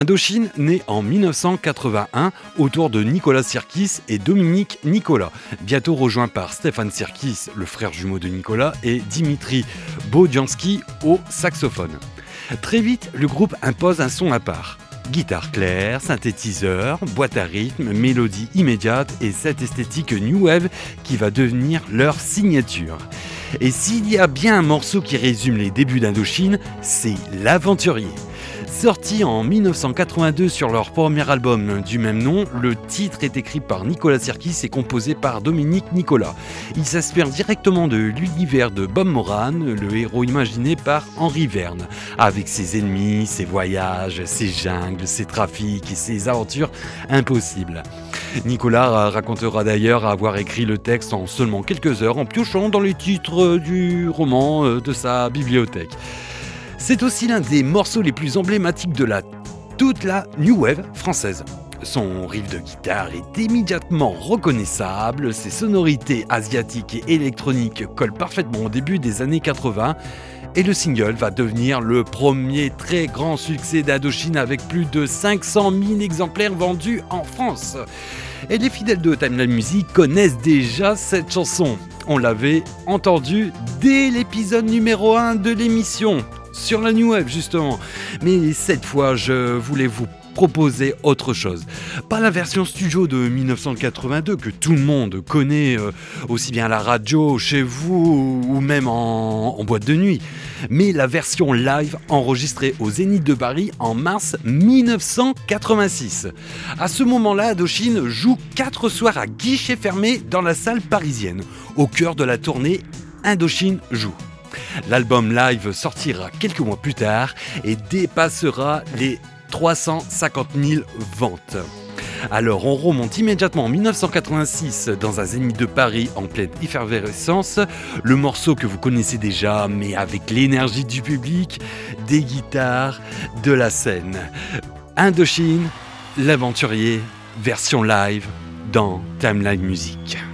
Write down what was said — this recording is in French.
Indochine naît en 1981 autour de Nicolas Sirkis et Dominique Nicolas, bientôt rejoint par Stéphane Sirkis, le frère jumeau de Nicolas, et Dimitri Bodiansky au saxophone. Très vite, le groupe impose un son à part. Guitare claire, synthétiseur, boîte à rythme, mélodie immédiate et cette esthétique new wave qui va devenir leur signature. Et s'il y a bien un morceau qui résume les débuts d'Indochine, c'est L'Aventurier. Sorti en 1982 sur leur premier album du même nom, le titre est écrit par Nicolas Sirkis et composé par Dominique Nicolas. Il s'inspire directement de l'univers de Bob Moran, le héros imaginé par Henry Verne, avec ses ennemis, ses voyages, ses jungles, ses trafics et ses aventures impossibles. Nicolas racontera d'ailleurs avoir écrit le texte en seulement quelques heures en piochant dans les titres du roman de sa bibliothèque. C'est aussi l'un des morceaux les plus emblématiques de toute la new wave française. Son riff de guitare est immédiatement reconnaissable, ses sonorités asiatiques et électroniques collent parfaitement au début des années 80 et le single va devenir le premier très grand succès d'Indochine avec plus de 500 000 exemplaires vendus en France. Et les fidèles de Timeline Music connaissent déjà cette chanson. On l'avait entendue dès l'épisode numéro 1 de l'émission. Sur la New Wave justement, mais cette fois je voulais vous proposer autre chose. Pas la version studio de 1982 que tout le monde connaît aussi bien à la radio, chez vous ou même en boîte de nuit, mais la version live enregistrée au Zénith de Paris en mars 1986. À ce moment-là, Indochine joue 4 soirs à guichet fermé dans la salle parisienne, au cœur de la tournée Indochine joue. L'album live sortira quelques mois plus tard et dépassera les 350 000 ventes. Alors on remonte immédiatement en 1986 dans un Zénith de Paris en pleine effervescence. Le morceau que vous connaissez déjà mais avec l'énergie du public, des guitares, de la scène. Indochine, l'aventurier, version live dans Timeline Music.